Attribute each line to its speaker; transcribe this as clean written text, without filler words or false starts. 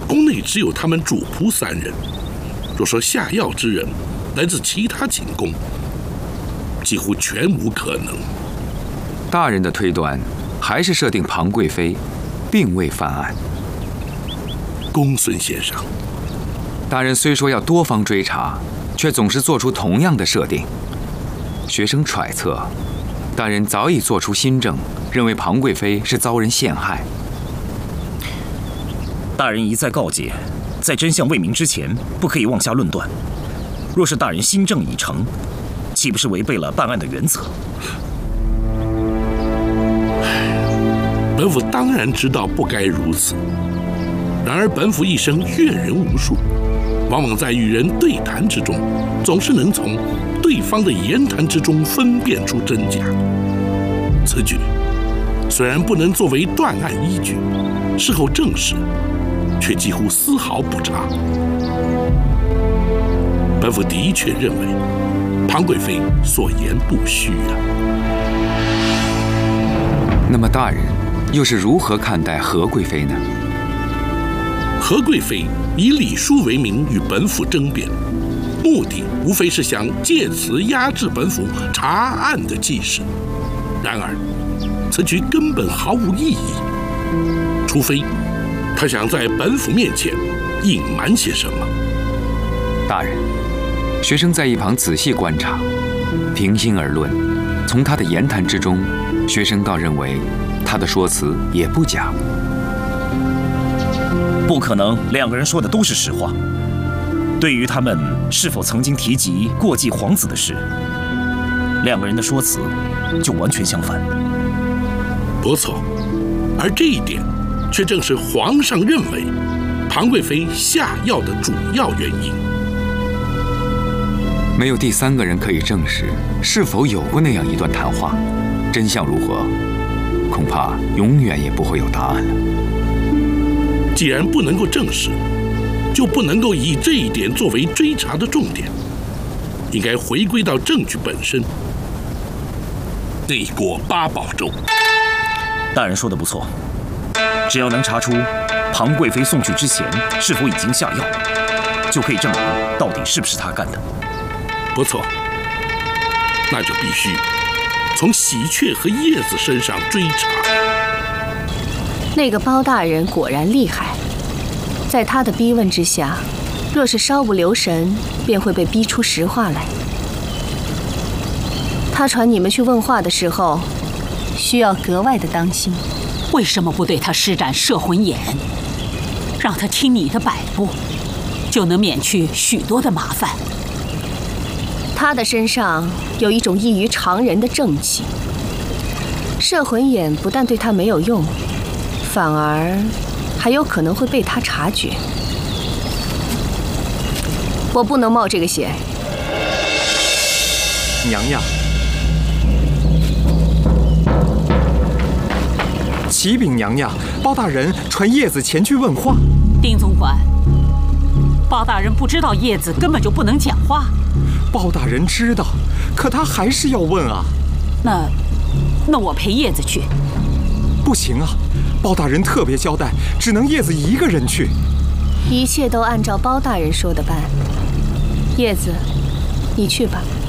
Speaker 1: 宫内只有他们主仆3人，若说下药之人来自其他寝宫，几乎全无可能。
Speaker 2: 大人的推断还是设定庞贵妃并未犯案。
Speaker 1: 公孙先生，
Speaker 2: 大人虽说要多方追查，却总是做出同样的设定。学生揣测，大人早已做出心证，认为庞贵妃是遭人陷害。
Speaker 3: 大人一再告诫，在真相未明之前，不可以妄下论断。若是大人心证已成，岂不是违背了办案的原则？
Speaker 1: 本府当然知道不该如此，然而本府一生阅人无数，往往在与人对谈之中，总是能从对方的言谈之中分辨出真假。此举虽然不能作为断案依据，事后证实，却几乎丝毫不差。本府的确认为庞贵妃所言不虚啊。
Speaker 2: 那么大人又是如何看待何贵妃呢？
Speaker 1: 何贵妃以礼书为名与本府争辩，目的无非是想借此压制本府查案的气势。然而，此举根本毫无意义，除非他想在本府面前隐瞒些什么。
Speaker 2: 大人，学生在一旁仔细观察，平心而论，从他的言谈之中，学生倒认为他的说辞也不假。
Speaker 3: 不可能2个人说的都是实话。对于他们是否曾经提及过继皇子的事，2个人的说辞就完全相反。
Speaker 1: 不错，而这一点却正是皇上认为庞贵妃下药的主要原因。
Speaker 2: 没有第3个人可以证实是否有过那样一段谈话，真相如何，恐怕永远也不会有答案了。
Speaker 1: 既然不能够证实，就不能够以这一点作为追查的重点，应该回归到证据本身。内国8宝粥。
Speaker 3: 大人说的不错，只要能查出庞贵妃送去之前是否已经下药，就可以证明到底是不是他干的。
Speaker 1: 不错，那就必须从喜鹊和叶子身上追查。
Speaker 4: 那个包大人果然厉害，在他的逼问之下，若是稍不留神，便会被逼出实话来。他传你们去问话的时候，需要格外的当心。
Speaker 5: 为什么不对他施展摄魂眼，让他听你的摆布，就能免去许多的麻烦？
Speaker 4: 他的身上有一种异于常人的正气，摄魂眼不但对他没有用，反而还有可能会被他察觉。我不能冒这个险。
Speaker 6: 娘娘，启禀娘娘，包大人传叶子前去问话。
Speaker 5: 丁总管，包大人不知道叶子根本就不能讲话。
Speaker 6: 包大人知道，可他还是要问啊。
Speaker 5: 那我陪叶子去。
Speaker 6: 不行啊，包大人特别交代，只能叶子一个人去。
Speaker 4: 一切都按照包大人说的办。叶子，你去吧。